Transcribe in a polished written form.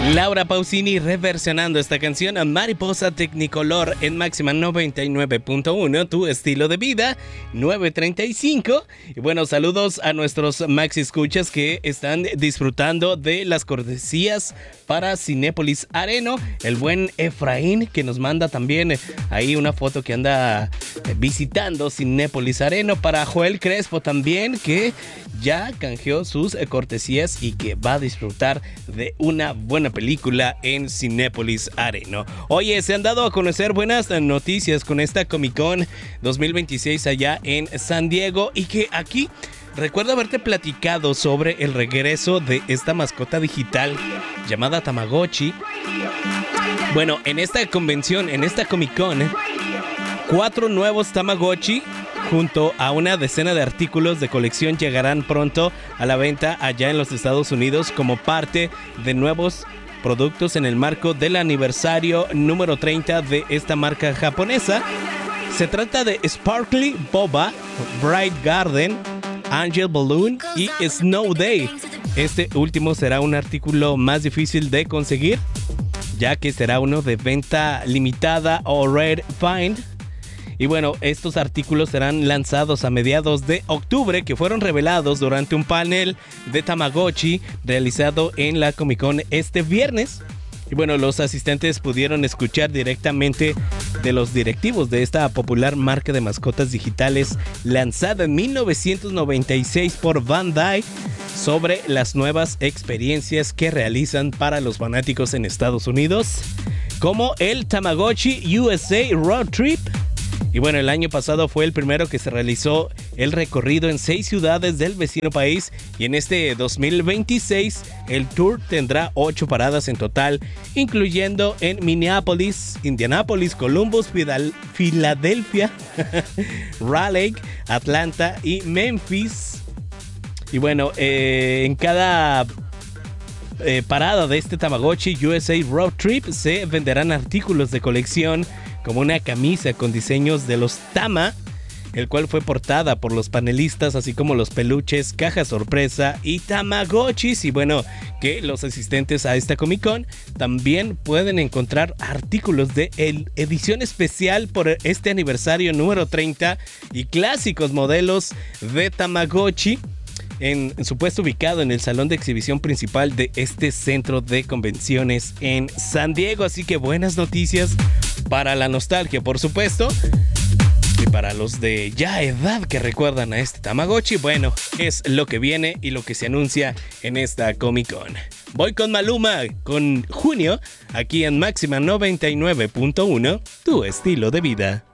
Laura Pausini reversionando esta canción a Mariposa Technicolor en Máxima 99.1, tu estilo de vida, 9:35. Y bueno, saludos a nuestros maxi escuchas que están disfrutando de las cortesías para Cinépolis Areno. El buen Efraín que nos manda también ahí una foto que anda visitando Cinépolis Areno. Para Joel Crespo también, que ya canjeó sus cortesías y que va a disfrutar de una buena película en Cinépolis Areno. Oye, se han dado a conocer buenas noticias con esta Comic Con 2026 allá en San Diego, y que aquí recuerdo haberte platicado sobre el regreso de esta mascota digital llamada Tamagotchi. Bueno, en esta convención, en esta Comic Con, 4 nuevos Tamagotchi junto a una decena de artículos de colección llegarán pronto a la venta allá en los Estados Unidos como parte de nuevos productos en el marco del aniversario número 30 de esta marca japonesa. Se trata de Sparkly Boba, Bright Garden, Angel Balloon y Snow Day. Este último será un artículo más difícil de conseguir, ya que será uno de venta limitada o Rare Find. Y bueno, estos artículos serán lanzados a mediados de octubre, que fueron revelados durante un panel de Tamagotchi realizado en la Comic Con este viernes. Y bueno, los asistentes pudieron escuchar directamente de los directivos de esta popular marca de mascotas digitales lanzada en 1996 por Bandai sobre las nuevas experiencias que realizan para los fanáticos en Estados Unidos, como el Tamagotchi USA Road Trip. Y bueno, el año pasado fue el primero que se realizó el recorrido en 6 ciudades del vecino país, y en este 2026 el tour tendrá 8 paradas en total, incluyendo en Minneapolis, Indianápolis, Columbus, Filadelfia, Raleigh, Atlanta y Memphis. Y bueno, en cada parada de este Tamagotchi USA Road Trip se venderán artículos de colección como una camisa con diseños de los Tama, el cual fue portada por los panelistas, así como los peluches, caja sorpresa y Tamagotchis. Y bueno, que los asistentes a esta Comic Con también pueden encontrar artículos de edición especial por este aniversario número 30 y clásicos modelos de Tamagotchi en su puesto ubicado en el salón de exhibición principal de este centro de convenciones en San Diego. Así que buenas noticias para la nostalgia, por supuesto, y para los de ya edad que recuerdan a este Tamagotchi. Bueno, es lo que viene y lo que se anuncia en esta Comic Con. Voy con Maluma, con Junio, aquí en Máxima 99.1, tu estilo de vida.